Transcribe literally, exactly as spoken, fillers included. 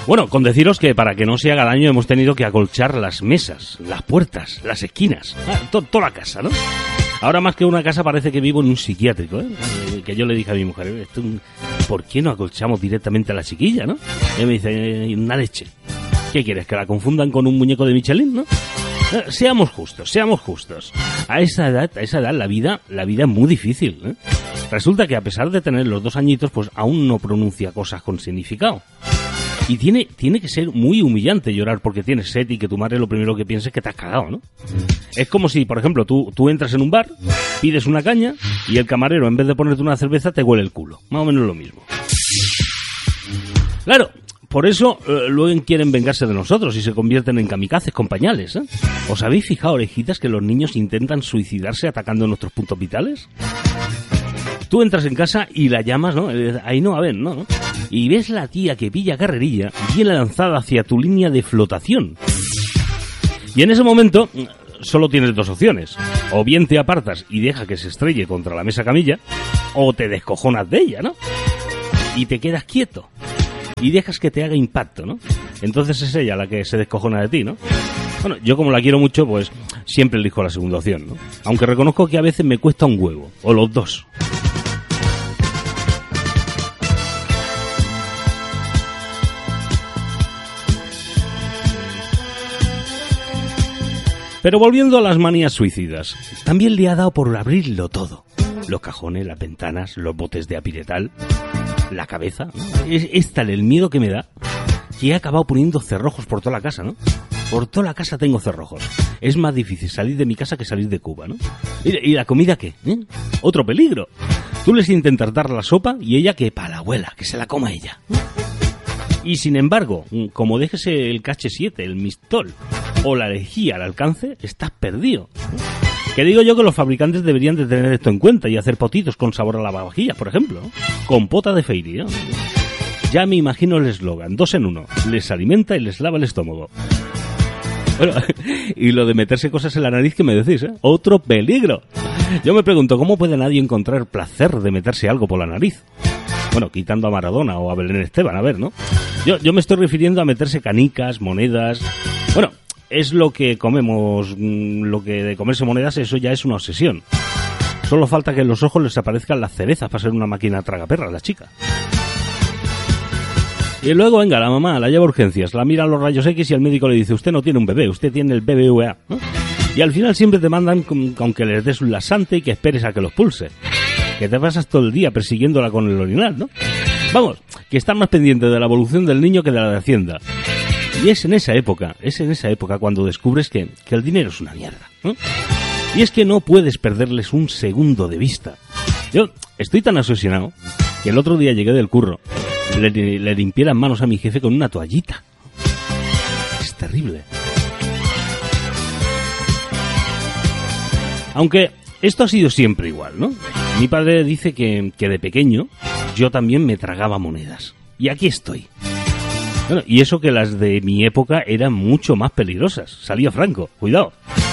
Bueno, con deciros que para que no se haga daño hemos tenido que acolchar las mesas, las puertas, las esquinas, ah, to- toda la casa, ¿no? Ahora más que una casa parece que vivo en un psiquiátrico, ¿eh? Eh, Que yo le dije a mi mujer, esto, ¿por qué no acolchamos directamente a la chiquilla, no? Y me dice, eh, una leche. ¿Qué quieres, que la confundan con un muñeco de Michelin, no? Eh, seamos justos, seamos justos. A esa edad, a esa edad la vida, la vida es muy difícil, ¿eh? Resulta que a pesar de tener los dos añitos, pues aún no pronuncia cosas con significado. Y tiene, tiene que ser muy humillante llorar porque tienes sed y que tu madre lo primero que piense es que te has cagado, ¿no? Es como si, por ejemplo, tú, tú entras en un bar, pides una caña y el camarero, en vez de ponerte una cerveza, te huele el culo. Más o menos lo mismo. Claro, por eso eh, luego quieren vengarse de nosotros y se convierten en kamikazes con pañales, ¿eh? ¿Os habéis fijado, orejitas, que los niños intentan suicidarse atacando nuestros puntos vitales? Tú entras en casa y la llamas, ¿no? Ahí no, a ver, ¿no? Y ves la tía que pilla carrerilla viene lanzada hacia tu línea de flotación. Y en ese momento solo tienes dos opciones. O bien te apartas y deja que se estrelle contra la mesa camilla, o te descojonas de ella, ¿no? Y te quedas quieto. Y dejas que te haga impacto, ¿no? Entonces es ella la que se descojona de ti, ¿no? Bueno, yo como la quiero mucho, pues siempre elijo la segunda opción, ¿no? Aunque reconozco que a veces me cuesta un huevo, o los dos. Pero volviendo a las manías suicidas, también le ha dado por abrirlo todo. Los cajones, las ventanas, los botes de apiretal, la cabeza. Es, es tal el miedo que me da que he acabado poniendo cerrojos por toda la casa, ¿no? Por toda la casa tengo cerrojos. Es más difícil salir de mi casa que salir de Cuba, ¿no? ¿Y, y la comida qué? ¿Eh? Otro peligro. Tú les intentas dar la sopa y ella que para la abuela, que se la coma ella. Y sin embargo, como dejes el K H siete, el Mistol o la lejía al alcance, estás perdido. Que digo yo que los fabricantes deberían de tener esto en cuenta y hacer potitos con sabor a lavavajillas, por ejemplo. Compota de fairy, ¿no? Ya me imagino el eslogan, dos en uno. Les alimenta y les lava el estómago. Bueno, y lo de meterse cosas en la nariz, ¿qué me decís, eh? Otro peligro. Yo me pregunto, ¿cómo puede nadie encontrar placer de meterse algo por la nariz? Bueno, quitando a Maradona o a Belén Esteban, a ver, ¿no? Yo, yo me estoy refiriendo a meterse canicas, monedas. Bueno, es lo que comemos, lo que de comerse monedas, eso ya es una obsesión. Solo falta que en los ojos les aparezcan las cerezas para ser una máquina tragaperras, la chica. Y luego, venga, la mamá la lleva a urgencias, la mira a los rayos X y el médico le dice, usted no tiene un bebé, usted tiene el B B V A, ¿no? Y al final siempre te mandan con, con que les des un laxante y que esperes a que los pulse. Que te pasas todo el día persiguiéndola con el orinal, ¿no? Vamos, que están más pendientes de la evolución del niño que de la de Hacienda. Y es en esa época, es en esa época cuando descubres que, que el dinero es una mierda, ¿no? Y es que no puedes perderles un segundo de vista. Yo estoy tan obsesionado que el otro día llegué del curro, le, le limpié las manos a mi jefe con una toallita. Es terrible. Aunque esto ha sido siempre igual, ¿no? Mi padre dice que, que de pequeño yo también me tragaba monedas. Y aquí estoy. Bueno, y eso que las de mi época eran mucho más peligrosas. Salía franco, cuidado.